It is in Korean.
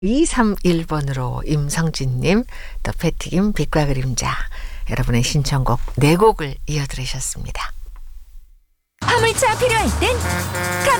231번으로 임성진님, 또 패티김 빛과 그림자, 여러분의 신청곡 4곡을 이어들으셨습니다. 화물차 필요할 땐